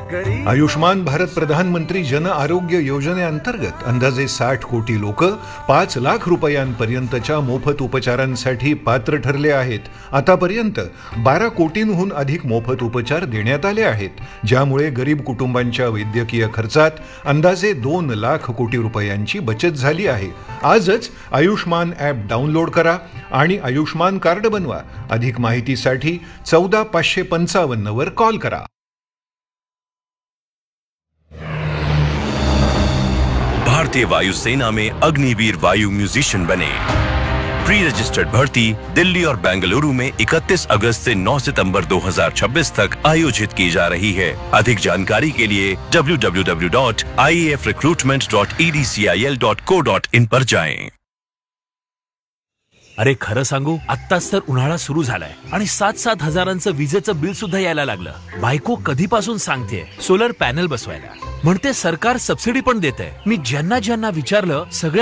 आयुष्मान भारत प्रधानमंत्री जन आरोग्य योजनेअंतर्गत अंदाजे 60 कोटी लोक 5 लाख रुपयांपर्यंतच्या मोफत उपचारांसाठी पात्र ठरले आहेत. आतापर्यंत 12 कोटींहून अधिक मोफत उपचार देण्यात आले आहेत, ज्यामुळे गरीब कुटुंबांच्या वैद्यकीय खर्चात अंदाजे 2 लाख कोटी रुपयांची बचत झाली आहे. आजच आयुष्मान ॲप डाउनलोड करा आणि आयुष्मान कार्ड बनवा. अधिक माहितीसाठी 14555 वर कॉल करा. भारतीय वायुसेना में अग्निवीर वायु म्यूजिशियन बने. प्री रजिस्टर्ड भर्ती दिल्ली और बेंगलुरु में 31 अगस्त से 9 सितंबर 2026 तक आयोजित की जा रही है. अधिक जानकारी के लिए www.iafrecruitment.edcil.co.in पर जाएं. अरे खरं सांगू, आत्ताच तर उन्हाळा सुरू झालाय आणि 7-7 हजारांचं विजेचं बिल सुद्धा यायला लागलं. बायको कधीपासून सांगते सोलर पॅनल बसवायला, म्हणते सरकार सबसिडी पण देतंय. मी ज्यांना विचारलं सगळ्या